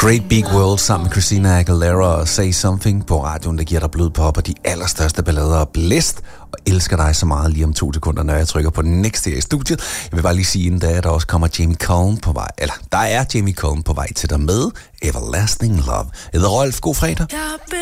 Great Big World sammen med Christina Aguilera og Say Something på radioen, der giver dig blød pop og de allerstørste ballader og blæst, og elsker dig så meget lige om 2 sekunder, når jeg trykker på den next her i studiet. Jeg vil bare lige sige inden da, at der også kommer Jamie Cullum på vej, eller der er Jamie Cullum på vej til dig med Everlasting Love. Jeg hedder Rolf, god fredag.